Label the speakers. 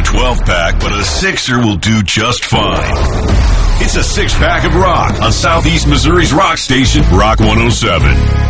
Speaker 1: 12-pack, but a sixer will do just fine. It's a six-pack of rock on Southeast Missouri's rock station, Rock 107.